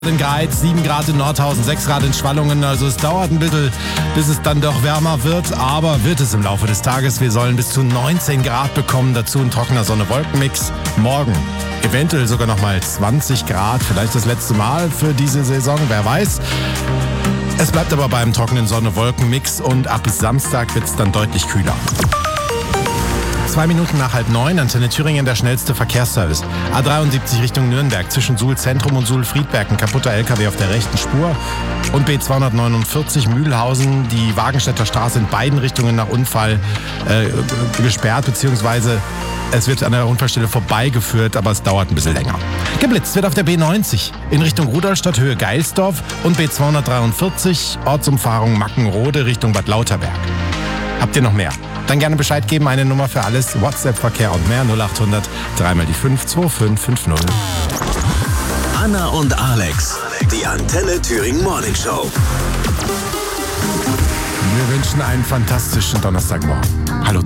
In Greiz, 7 Grad in Nordhausen, 6 Grad in Schwallungen. Also es dauert ein bisschen, bis es dann doch wärmer wird. Aber wird es im Laufe des Tages. Wir sollen bis zu 19 Grad bekommen. Dazu ein trockener Sonne-Wolken-Mix. Morgen eventuell sogar nochmal 20 Grad. Vielleicht das letzte Mal für diese Saison, wer weiß. Es bleibt aber beim trockenen Sonne-Wolken-Mix. Und ab Samstag wird es dann deutlich kühler. 2 Minuten nach 8:30, Antenne Thüringen, der schnellste Verkehrsservice. A73 Richtung Nürnberg, zwischen Suhl Zentrum und Suhl Friedberg, ein kaputter LKW auf der rechten Spur. Und B249 Mühlhausen, die Wagenstädter Straße in beiden Richtungen nach Unfall gesperrt, beziehungsweise es wird an der Unfallstelle vorbeigeführt, aber es dauert ein bisschen länger. Geblitzt wird auf der B90 in Richtung Rudolstadt, Höhe Geilsdorf und B243, Ortsumfahrung Mackenrode Richtung Bad Lauterberg. Habt ihr noch mehr? Dann gerne Bescheid geben, eine Nummer für alles, WhatsApp-Verkehr und mehr, 0800 3 die 5 2550. Anna und Alex, die Antenne Thüringen Morning Show. Wir wünschen einen fantastischen Donnerstagmorgen. Hallo.